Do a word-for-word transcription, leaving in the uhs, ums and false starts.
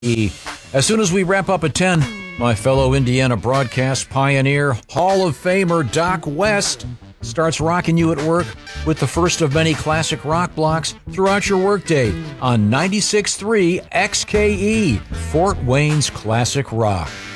E. As soon as we wrap up at ten, my fellow Indiana broadcast pioneer, Hall of Famer Doc West starts rocking you at work with the first of many classic rock blocks throughout your workday on ninety-six point three X K E, Fort Wayne's Classic Rock.